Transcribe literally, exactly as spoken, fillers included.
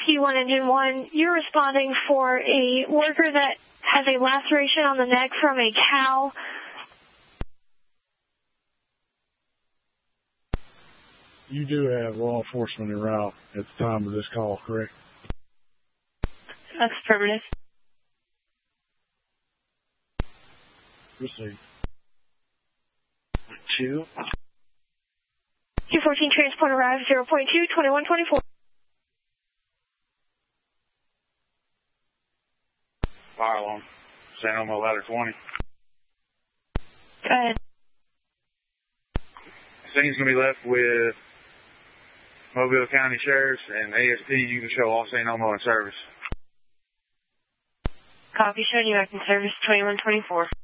T one Engine one, you're responding for a worker that has a laceration on the neck from a cow. You do have law enforcement en route at the time of this call, correct? That's affirmative. Proceed. Two. two fourteen transport arrived zero point two, twenty-one twenty-four. Fire alarm. San Elmo ladder twenty. Go ahead. Scene's going to be left with Mobile County Sheriff's and A S P. You can show all San Elmo in service. Copy, showing you back in service, twenty-one twenty-four.